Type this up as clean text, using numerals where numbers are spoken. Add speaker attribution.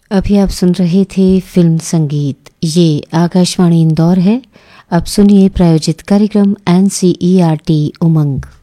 Speaker 1: अभी आप सुन रहे थे फिल्म संगीत। ये आकाशवाणी इंदौर है। अब सुनिए प्रायोजित कार्यक्रम NCERT उमंग।